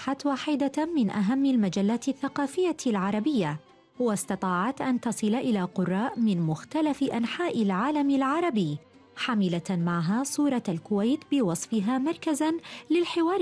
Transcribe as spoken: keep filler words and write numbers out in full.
أصبحت واحدة من أهم المجلات الثقافية العربية، واستطاعت أن تصل إلى قراء من مختلف أنحاء العالم العربي، حاملة معها صورة الكويت بوصفها مركزاً للحوار